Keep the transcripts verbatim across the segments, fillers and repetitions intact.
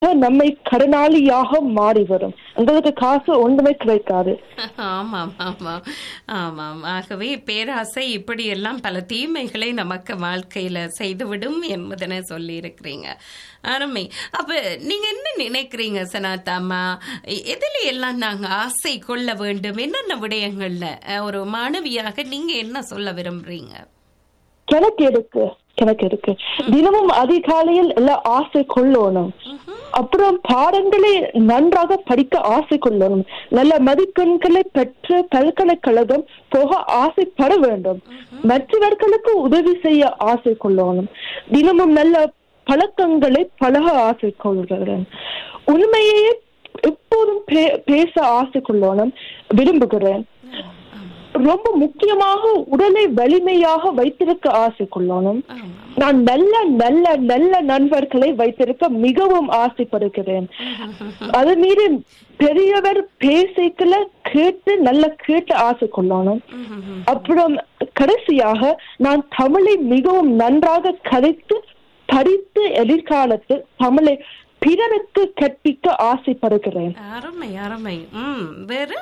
நம்மை கடனாளியாக மாறி வரும். உங்களுக்கு காசு ஒன்றுமே கிடைக்காது. ஆமாம் ஆமாம் ஆமாம். ஆகவே பேராசை இப்படி எல்லாம் பல தீமைகளை நமக்கு வாழ்க்கையில செய்துவிடும் என்பதனை சொல்லி இருக்கிறீங்க. அருமை. அப்ப நீங்க என்ன நினைக்கிறீங்க சனாதாம்மா? எதுல எல்லாம் நாங்க ஆசை கொள்ள வேண்டும்? என்னென்ன விடயங்கள்ல ஒரு மாணவியாக நீங்க என்ன சொல்ல விரும்புறீங்க? எனக்கு இருக்கு எனக்கு இருக்கு தினமும் அதிகாலையில் எல்லாம் ஆசை கொள்ளணும். அப்புறம் பாடங்களை நன்றாக படிக்க ஆசை கொள்ளணும். நல்ல மதிப்பெண்களை பெற்று பல்கலைக்கழகம் போக ஆசைப்பட வேண்டும். மற்றவர்களுக்கு உதவி செய்ய ஆசை கொள்ளணும். தினமும் நல்ல பழக்கங்களை பழக ஆசை கொள்கிறேன். உண்மையே எப்போதும் பேச ஆசை கொள்ளணும் விரும்புகிறேன். ரொம்ப முக்கியமாக உடலை வலிமையாக வைத்திருக்க ஆசை கொள்ளணும். நான் நல்ல நல்ல நல்ல நண்பர்களை வைத்திருக்க மிகவும் ஆசைப்படுகிறேன். அது மீறி பெரியவர் பேசிக்கல கேட்டு நல்ல கேட்டு ஆசை கொள்ளணும். அப்புறம் கடைசியாக நான் தமிழை மிகவும் நன்றாக கதைத்து படித்து எதிர்காலத்தில் தமிழை பிறருக்கு கற்பிக்க ஆசைப்படுகிறேன். அருமை அருமை. உம் வேறு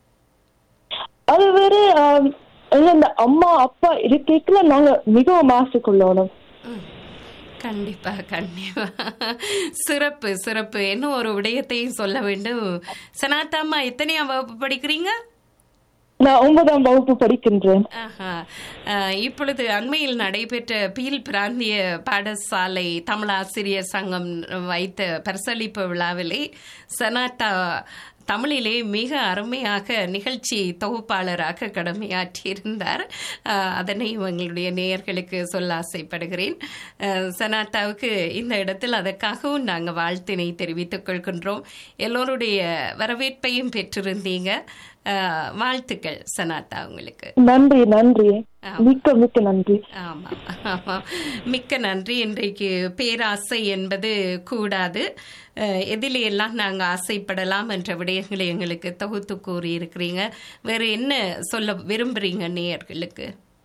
அது வேற இந்த அம்மா அப்பா இருக்கைக்குள்ள நாங்க மிகவும் ஆசை கொள்ளணும். கண்டிப்பா கண்டிப்பா. சிறப்பு சிறப்பு. இன்னும் ஒரு விடயத்தையும் சொல்ல வேண்டும். சனாதாம்மா எத்தனையாம் வகுப்பு படிக்கிறீங்க? நான் ஒன்பதாம் வகுப்பு படிக்கின்றேன். இப்பொழுது அண்மையில் நடைபெற்ற பீல் பிராந்திய பாடசாலை தமிழ் ஆசிரியர் சங்கம் வைத்த பரிசளிப்பு விழாவிலே சனாதா தமிழிலே மிக அருமையாக நிகழ்ச்சி தொகுப்பாளராக கடமையாற்றியிருந்தார். அதனை எங்களுடைய நேயர்களுக்கு சொல்ல ஆசைப்படுகிறேன். சனாதாவுக்கு இந்த இடத்தில் அதற்காகவும் நாங்கள் வாழ்த்தினை தெரிவித்துக் கொள்கின்றோம். எல்லோருடைய வரவேற்பையும் பெற்றிருந்தீங்க. வாழ்த்துக்கள் சனாதா உங்களுக்கு. நன்றி நன்றி மிக்க மிக்க நன்றி. ஆமா ஆமா மிக்க நன்றி. இன்றைக்கு பேராசை என்பது கூடாது, எதிலே எல்லாம் நாங்க ஆசைப்படலாம் என்ற விடயங்களை எங்களுக்கு தொகுத்து கூறி இருக்கிறீங்க. வேற என்ன சொல்ல விரும்புறீங்க நேயர்களுக்கு?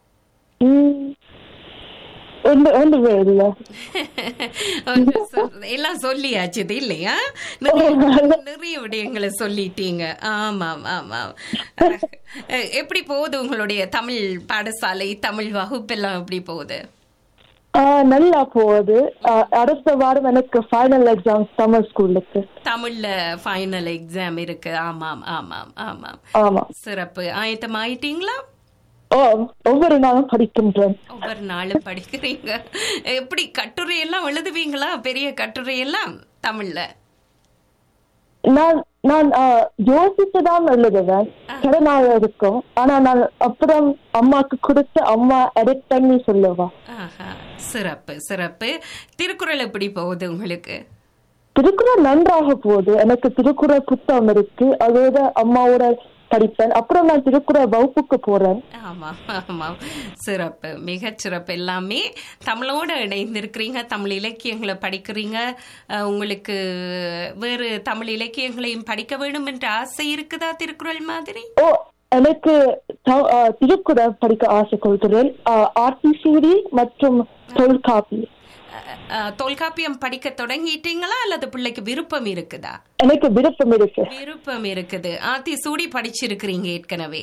எல்லாம் சொல்லியாச்சு இல்லையா? நிறைய விடயங்களை சொல்லிட்டீங்க. ஆமாம் ஆமாம். எப்படி போகுது உங்களுடைய தமிழ் பாடசாலை, தமிழ் வகுப்பெல்லாம் எப்படி போகுது? நல்லா போகுது. அடுத்த வாரம் எனக்கு ஃபைனல் எக்ஸாம் தமிழ் ஸ்கூலுக்கு. தமிழ்ல ஃபைனல் எக்ஸாம் இருக்கு. ஆமாம் ஆமாம் ஆமாம் ஆமாம். சிறப்பு. ஆயத்தம் ஆயிட்டீங்களா? ஒவ்வொரு நாளும் படிக்கின்றேன். ஒவ்வொரு நாளும் படிக்கிறீங்க. எப்படி கட்டுரை எல்லாம் எழுதுவீங்களா? பெரிய கட்டுரை எல்லாம் தமிழ்ல? நான் நான் யோசிச்சுதான் எழுதுவேன். சில நாள் இருக்கும். ஆனா நான் அப்புறம் அம்மாக்கு கொடுத்து அம்மா எடிட் பண்ணி சொல்லுவா. சிறப்பு சிறப்பு. திருக்குறள் எப்படி போகுது உங்களுக்கு? திருக்குறள் நன்றாக போகுது. எனக்கு திருக்குறள் புத்தகம் இருக்கு. அதோட அம்மாவோட படிப்பேன். அப்புறம் நான் திருக்குறள் வகுப்புக்கு போறேன். ஆமா ஆமா. சிறப்பு, மிக சிறப்பு. எல்லாமே தமிழோட இணைந்திருக்கிறீங்க. தமிழ் இலக்கியங்களை படிக்கிறீங்க. உங்களுக்கு வேறு தமிழ் இலக்கியங்களையும் படிக்க வேண்டும் என்ற ஆசை இருக்குதா திருக்குறள் மாதிரி? ஓ, எனக்கு திருக்குறள் படிக்க ஆசை கொள்கிறேன். ஆத்திசூடி மற்றும் தொல்காப்பியம். தொல்காப்பியம் படிக்க தொடங்கிட்டீங்களா அல்லது பிள்ளைக்கு விருப்பம் இருக்குதா? எனக்கு விருப்பம் இருக்கு. விருப்பம் இருக்குது. ஆத்திசூடி படிச்சிருக்கிறீங்க ஏற்கனவே?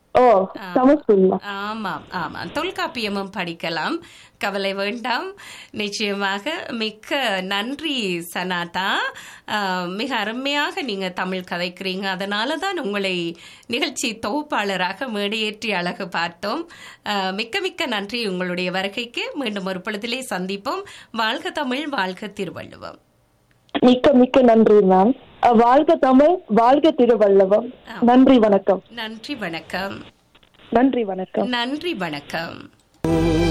ஆமாம் ஆமாம். தொல்காப்பியமும் படிக்கலாம், கவலை வேண்டாம். நிச்சயமாக. மிக்க நன்றி சனாதா. மிக அருமையாக நீங்க தமிழ் கதைக்கிறீங்க. அதனால தான் உங்களை நிகழ்ச்சி தொகுப்பாளராக மேடையேற்றி அழகு பார்த்தோம். மிக்க மிக்க நன்றி உங்களுடைய வருகைக்கு. மீண்டும் ஒரு பொழுதிலே சந்திப்போம். வாழ்க தமிழ், வாழ்க திருவள்ளுவம். மிக்க மிக்க நன்றி மேம். வாழ்க தமிழ், வாழ்க திருவள்ளுவம். நன்றி வணக்கம். நன்றி வணக்கம். நன்றி வணக்கம். நன்றி வணக்கம்.